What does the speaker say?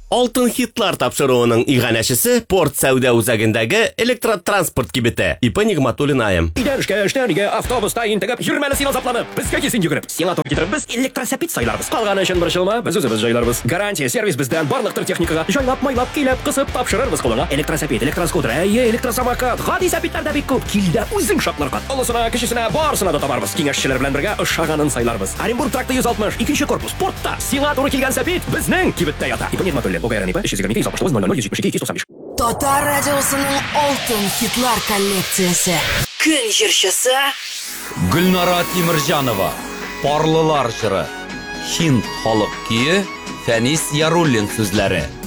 Алтын хитлар тапшыруының иганәчесе порт сәүдә үзәгендәге электротранспорт кибете. Ипа Нигъматуллин айым. Идән эштә, автобуста интегеп, йөрмәле син азапланып. Безгә кисен йөгереп. Сиңа туры китереп, без электросәпит сайларбыз. Калганы өчен борчылма, без үзебез җайларбыз. Гарантия сервис бездән барлык төр техникага җайлап, майлап, килеп, кысып тапшырырбыз кулыңа. Электросәпит, электроскутер, электросамокат, гади сәпитләрдә бик күп. Килдә үзең шатларга. Олысына, кечесенә барысына да табарбыз. Киңәшчеләр белән бергә ошаганын сайларбыз. Оренбург тракты 160, 2нче корпус, портта. Сиңа туры килгән сәпит безнең кибеттә ята. Ипа Нигъматуллин, ОГРН ипа 322 Татар радиосының алтын хитлар коллекциясы. Көн җырчысы Гөлнара Тимирҗанова, Парлылар җыры, Һинд халык көе, Фәнис Яруллин сүзләре.